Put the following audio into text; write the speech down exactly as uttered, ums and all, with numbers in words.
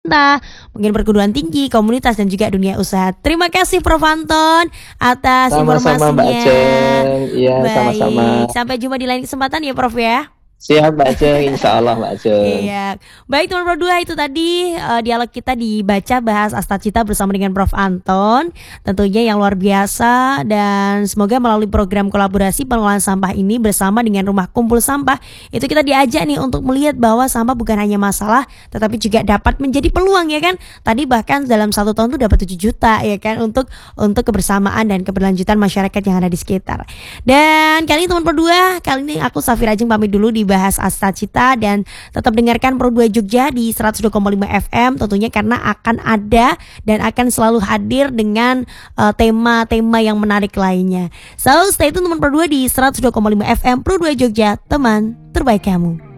pemerintah, mungkin perguruan tinggi, komunitas, dan juga dunia usaha. Terima kasih Prof Anton atas Sama-sama Mbak informasinya. Aceng. Iya, Baik, sama-sama. sampai jumpa di lain kesempatan ya Prof ya. Siap Mbak Aceng, insya Allah Mbak Aceng. Iya, baik teman-teman berdua, itu tadi uh, dialog kita dibaca bahas Astacita bersama dengan Prof Anton, tentunya yang luar biasa, dan semoga melalui program kolaborasi pengelolaan sampah ini bersama dengan Rumah Kumpul Sampah itu kita diajak nih untuk melihat bahwa sampah bukan hanya masalah, tetapi juga dapat menjadi peluang ya kan. Tadi bahkan dalam satu tahun tuh dapat tujuh juta ya kan untuk untuk kebersamaan dan keberlanjutan masyarakat yang ada di sekitar. Dan kali ini teman berdua, kali ini aku Safira Ajeng pamit dulu di bahas Astacita, dan tetap dengarkan Pro dua Jogja di seratus dua koma lima F M tentunya, karena akan ada dan akan selalu hadir dengan uh, tema-tema yang menarik lainnya. So stay tune teman Pro dua di seratus dua koma lima F M Pro dua Jogja, teman terbaik kamu.